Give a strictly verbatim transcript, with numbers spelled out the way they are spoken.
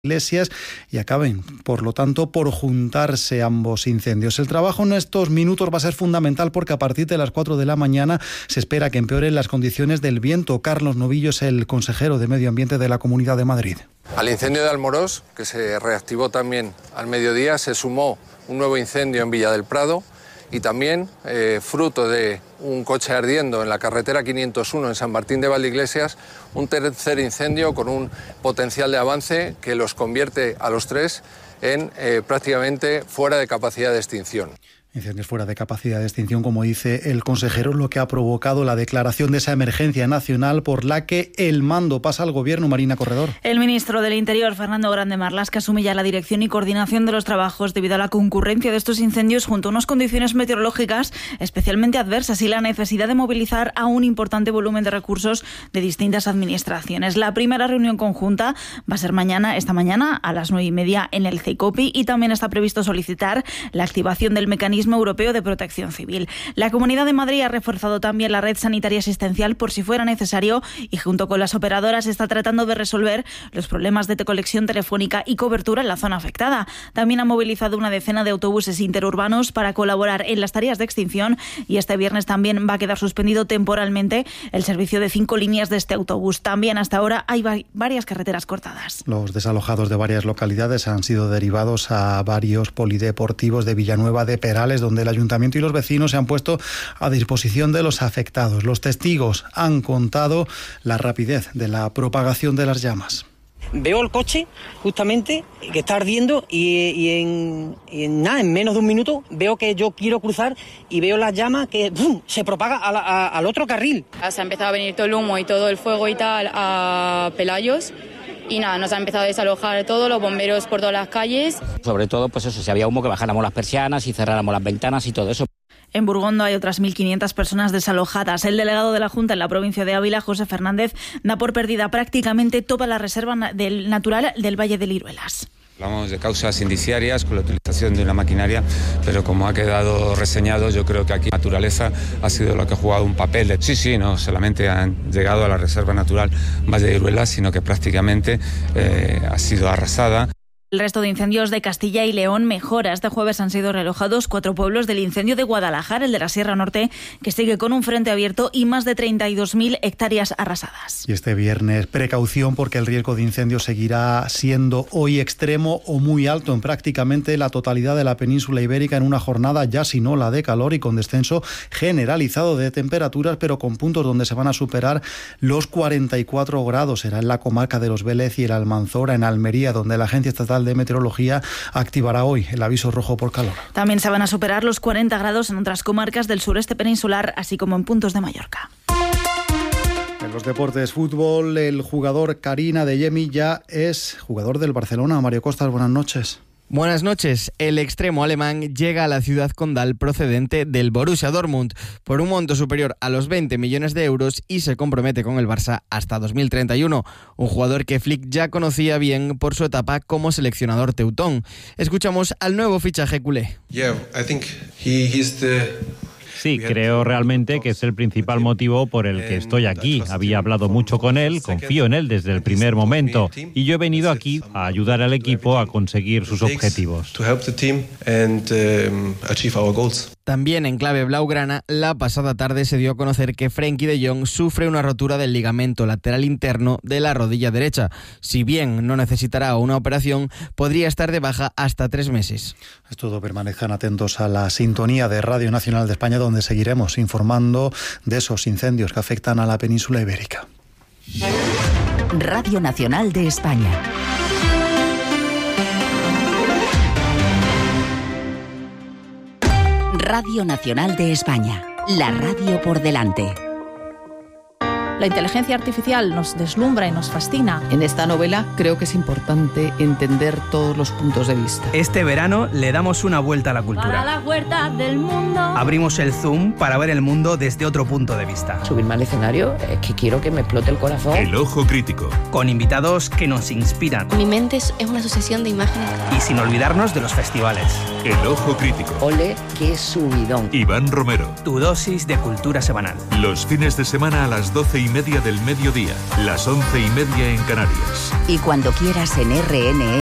Iglesias y acaben, por lo tanto, por juntarse ambos incendios. El trabajo en estos minutos va a ser fundamental porque a partir de las cuatro de la mañana se espera que empeoren las condiciones del viento. Carlos Novillo es el consejero de Medio Ambiente de la Comunidad de Madrid. Al incendio de Almorós, que se reactivó también al mediodía, se sumó un nuevo incendio en Villa del Prado y también, eh, fruto de un coche ardiendo en la carretera quinientos uno en San Martín de Valdeiglesias, un tercer incendio con un potencial de avance que los convierte a los tres en eh, prácticamente fuera de capacidad de extinción. Incendios fuera de capacidad de extinción, como dice el consejero, lo que ha provocado la declaración de esa emergencia nacional por la que el mando pasa al Gobierno. Marina Corredor. El ministro del Interior, Fernando Grande Marlaska, asume ya la dirección y coordinación de los trabajos debido a la concurrencia de estos incendios junto a unas condiciones meteorológicas especialmente adversas y la necesidad de movilizar a un importante volumen de recursos de distintas administraciones. La primera reunión conjunta va a ser mañana, esta mañana, a las nueve y media en el CECOPI, y también está previsto solicitar la activación del mecanismo Europeo de Protección Civil. La Comunidad de Madrid ha reforzado también la red sanitaria asistencial por si fuera necesario y junto con las operadoras está tratando de resolver los problemas de conexión telefónica y cobertura en la zona afectada. También ha movilizado una decena de autobuses interurbanos para colaborar en las tareas de extinción y este viernes también va a quedar suspendido temporalmente el servicio de cinco líneas de este autobús. También hasta ahora hay va- varias carreteras cortadas. Los desalojados de varias localidades han sido derivados a varios polideportivos de Villanueva de Perales, donde el ayuntamiento y los vecinos se han puesto a disposición de los afectados. Los testigos han contado la rapidez de la propagación de las llamas. Veo el coche justamente que está ardiendo y, y, en, y en nada, en menos de un minuto veo que yo quiero cruzar y veo las llamas que ¡bum!, se propaga a la, a, al otro carril. Se ha empezado a venir todo el humo y todo el fuego y tal a Pelayos. Y nada, nos ha empezado a desalojar todo, los bomberos por todas las calles. Sobre todo, pues eso, si había humo, que bajáramos las persianas y cerráramos las ventanas y todo eso. En Burgondo hay otras mil quinientas personas desalojadas. El delegado de la Junta en la provincia de Ávila, José Fernández, da por perdida prácticamente toda la reserva del natural del Valle de Liruelas. Hablamos de causas indiciarias con la utilización de una maquinaria, pero como ha quedado reseñado, yo creo que aquí la naturaleza ha sido lo que ha jugado un papel. Sí, sí, no solamente han llegado a la reserva natural Valle de Iruelas, sino que prácticamente eh, ha sido arrasada. El resto de incendios de Castilla y León mejora. Este jueves han sido realojados cuatro pueblos del incendio de Guadalajara, el de la Sierra Norte, que sigue con un frente abierto y más de treinta y dos mil hectáreas arrasadas. Y este viernes, precaución porque el riesgo de incendio seguirá siendo hoy extremo o muy alto en prácticamente la totalidad de la península ibérica en una jornada ya sin ola de calor y con descenso generalizado de temperaturas, pero con puntos donde se van a superar los cuarenta y cuatro grados. Será en la comarca de Los Vélez y el Almanzora, en Almería, donde la Agencia Estatal de Meteorología activará hoy el aviso rojo por calor. También se van a superar los cuarenta grados en otras comarcas del sureste peninsular, así como en puntos de Mallorca. En los deportes, fútbol, el jugador Karim Adeyemi ya es jugador del Barcelona. Mario Costas, buenas noches. Buenas noches. El extremo alemán llega a la ciudad condal procedente del Borussia Dortmund por un monto superior a los veinte millones de euros y se compromete con el Barça hasta dos mil treinta y uno. Un jugador que Flick ya conocía bien por su etapa como seleccionador teutón. Escuchamos al nuevo fichaje culé. Yeah, I think he, he's the... Sí, creo realmente que es el principal motivo por el que estoy aquí. Había hablado mucho con él, confío en él desde el primer momento y yo he venido aquí a ayudar al equipo a conseguir sus objetivos. También en clave blaugrana, la pasada tarde se dio a conocer que Frenkie de Jong sufre una rotura del ligamento lateral interno de la rodilla derecha. Si bien no necesitará una operación, podría estar de baja hasta tres meses. Es todo, permanezcan atentos a la sintonía de Radio Nacional de España, donde seguiremos informando de esos incendios que afectan a la península ibérica. Radio Nacional de España. Radio Nacional de España, la radio por delante. La inteligencia artificial nos deslumbra y nos fascina. En esta novela creo que es importante entender todos los puntos de vista. Este verano le damos una vuelta a la cultura. Para la vuelta del mundo. Abrimos el Zoom para ver el mundo desde otro punto de vista. Subirme al escenario es que quiero que me explote el corazón. El ojo crítico. Con invitados que nos inspiran. Mi mente es una sucesión de imágenes. Y sin olvidarnos de los festivales. El ojo crítico. Ole, qué subidón. Iván Romero. Tu dosis de cultura semanal. Los fines de semana a las doce y media del mediodía, las once y media en Canarias. Y cuando quieras en R N E